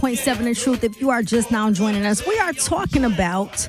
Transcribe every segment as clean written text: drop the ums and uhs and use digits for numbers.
101.7 The Truth. If you are just now joining us, we are talking about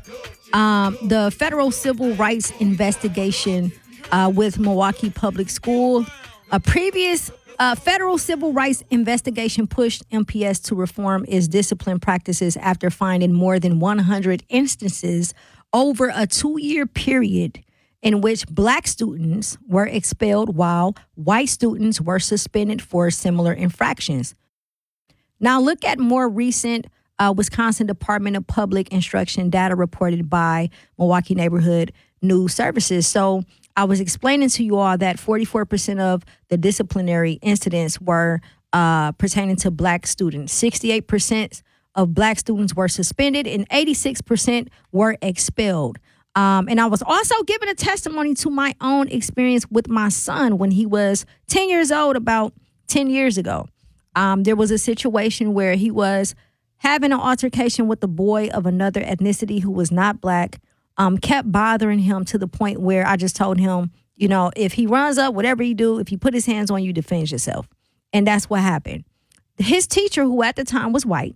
the federal civil rights investigation with Milwaukee Public School. A previous federal civil rights investigation pushed MPS to reform its discipline practices after finding more than 100 instances over a 2-year period in which black students were expelled while white students were suspended for similar infractions. Now, look at more recent Wisconsin Department of Public Instruction data reported by Milwaukee Neighborhood News Services. So I was explaining to you all that 44% of the disciplinary incidents were pertaining to black students. 68% of black students were suspended and 86% were expelled. And I was also giving a testimony to my own experience with my son when he was 10 years old, about 10 years ago. There was a situation where he was having an altercation with a boy of another ethnicity who was not black, kept bothering him to the point where I just told him, you know, if he runs up, whatever you do, if he put his hands on you, defend yourself. And that's what happened. His teacher, who at the time was white,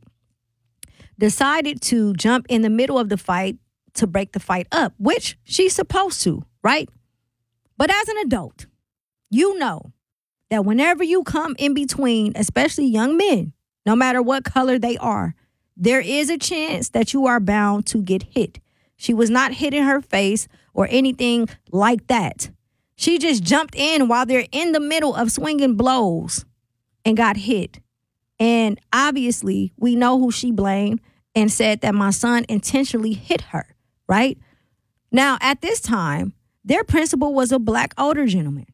decided to jump in the middle of the fight to break the fight up, which she's supposed to, right? But as an adult, you know that whenever you come in between, especially young men, no matter what color they are, there is a chance that you are bound to get hit. She was not hit in her face or anything like that. She just jumped in while they're in the middle of swinging blows and got hit. And obviously, we know who she blamed and said that my son intentionally hit her, right? Now, at this time, their principal was a black older gentleman.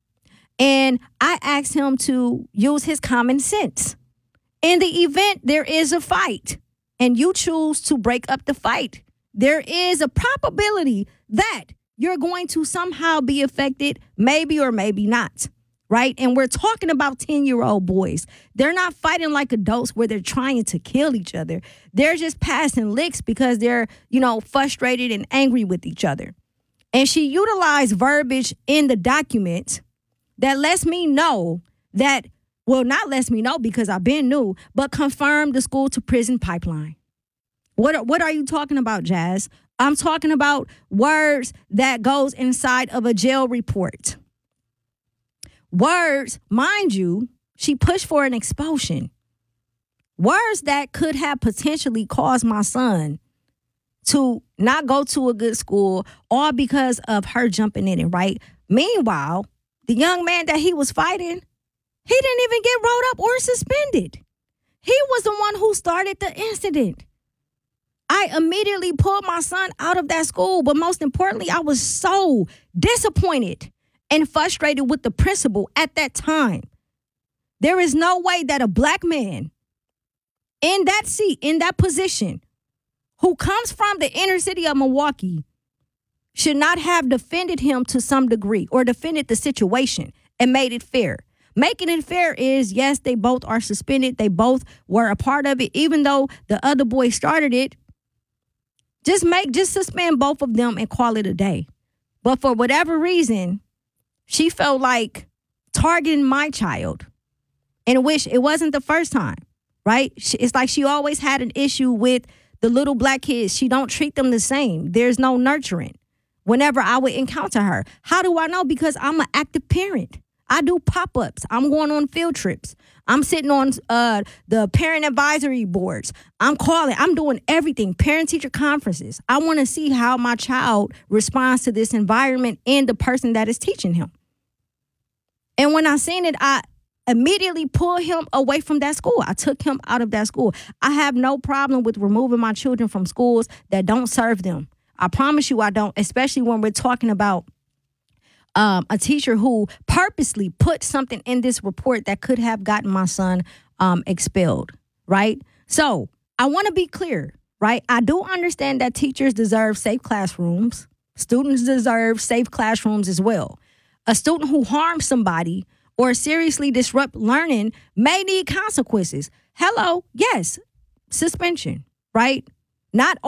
And I asked him to use his common sense. In the event there is a fight and you choose to break up the fight, there is a probability that you're going to somehow be affected, maybe or maybe not, right? And we're talking about 10-year-old boys. They're not fighting like adults where they're trying to kill each other. They're just passing licks because they're, frustrated and angry with each other. And she utilized verbiage in the document that lets me know that, well, not lets me know because I've been new, but confirmed the school to prison pipeline. What are you talking about, Jazz? I'm talking about words that goes inside of a jail report. Words, mind you, she pushed for an expulsion. Words that could have potentially caused my son to not go to a good school, all because of her jumping in it, right? Meanwhile, the young man that he was fighting, he didn't even get rolled up or suspended. He was the one who started the incident. I immediately pulled my son out of that school, but most importantly, I was so disappointed and frustrated with the principal at that time. There is no way that a black man in that seat, in that position, who comes from the inner city of Milwaukee, should not have defended him to some degree or defended the situation and made it fair. Making it fair is, yes, they both are suspended. They both were a part of it, even though the other boy started it. Just suspend both of them and call it a day. But for whatever reason, she felt like targeting my child, in which it wasn't the first time, right? It's like she always had an issue with the little black kids. She don't treat them the same. There's no nurturing. Whenever I would encounter her. How do I know? Because I'm an active parent. I do pop-ups. I'm going on field trips. I'm sitting on the parent advisory boards. I'm doing everything, parent-teacher conferences. I want to see how my child responds to this environment and the person that is teaching him. And when I seen it, I immediately pulled him away from that school. I took him out of that school. I have no problem with removing my children from schools that don't serve them. I promise you I don't, especially when we're talking about a teacher who purposely put something in this report that could have gotten my son expelled, right? So I want to be clear, right? I do understand that teachers deserve safe classrooms. Students deserve safe classrooms as well. A student who harms somebody or seriously disrupt learning may need consequences. Hello, yes, suspension, right? Not